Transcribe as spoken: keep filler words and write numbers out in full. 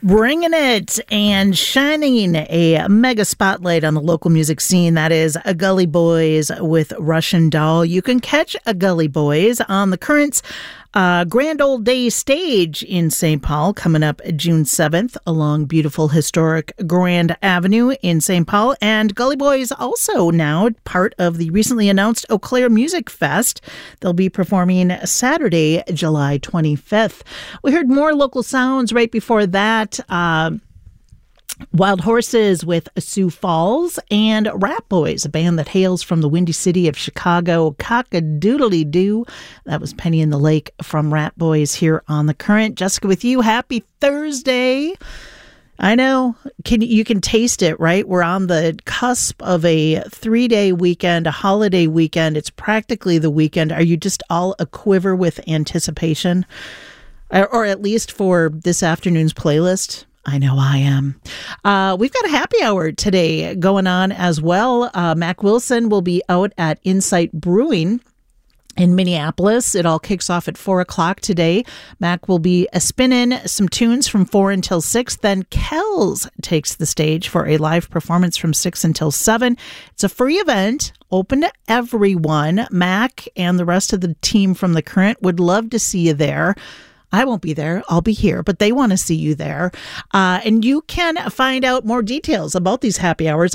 Bringing it and shining a mega spotlight on the local music scene. That is a Gully Boys with Russian Doll. You can catch a Gully Boys on the Currents uh, Grand Old Day stage in Saint Paul coming up June seventh along beautiful historic Grand Avenue in Saint Paul. And Gully Boys also now part of the recently announced Eau Claire Music Fest. They'll be performing Saturday, July twenty-fifth. We heard more local sounds right before that. Uh, Wild Horses with Sioux Falls and Rat Boys, a band that hails from the Windy City of Chicago. Cock-a-doodly-doo. That was Penny in the Lake from Rat Boys here on The Current. Jessica with you. Happy Thursday. I know. Can you can taste it, right? We're on the cusp of a three-day weekend, a holiday weekend. It's practically the weekend. Are you just all a quiver with anticipation? Or, or at least for this afternoon's playlist? I know I am. Uh, we've got a happy hour today going on as well. Uh, Mac Wilson will be out at Insight Brewing in Minneapolis. It all kicks off at four o'clock today. Mac will be a spinning some tunes from four until six. Then Kells takes the stage for a live performance from six until seven. It's a free event, open to everyone. Mac and the rest of the team from The Current would love to see you there. I won't be there. I'll be here, but they want to see you there. Uh, and you can find out more details about these happy hours